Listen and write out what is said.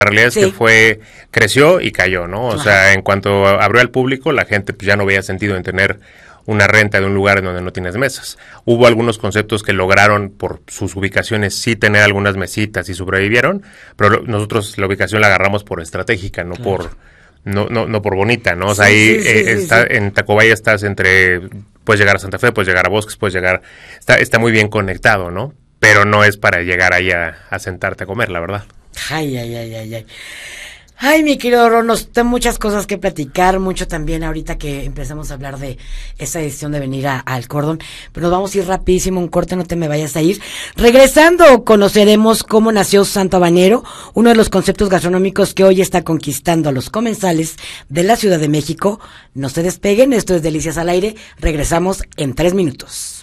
La realidad es que creció y cayó, ¿no? O sea, en cuanto abrió al público, la gente pues ya no veía sentido en tener una renta de un lugar en donde no tienes mesas. Hubo algunos conceptos que lograron por sus ubicaciones sí tener algunas mesitas y sobrevivieron, pero nosotros la ubicación la agarramos por estratégica, no por bonita, ¿no? O sea, en Tacubaya estás puedes llegar a Santa Fe, puedes llegar a Bosques, está muy bien conectado, ¿no? Pero no es para llegar ahí a sentarte a comer, la verdad. Ay, mi querido Ron, nos tengo muchas cosas que platicar, mucho también ahorita que empezamos a hablar de esa decisión de venir al Cordón, pero nos vamos a ir rapidísimo, un corte, no te me vayas a ir. Regresando, conoceremos cómo nació Santo Habanero, uno de los conceptos gastronómicos que hoy está conquistando a los comensales de la Ciudad de México. No se despeguen, esto es Delicias al Aire, regresamos en 3 minutos.